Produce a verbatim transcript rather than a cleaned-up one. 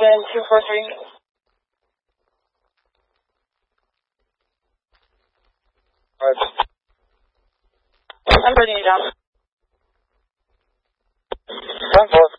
Again, two four three. Alright. I'm bringing you down. One four.